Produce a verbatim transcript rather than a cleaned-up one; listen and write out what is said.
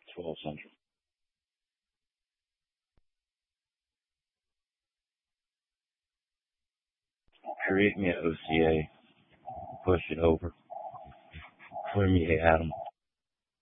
twelve Central. Create me an O C A, push it over, clear me a Atom.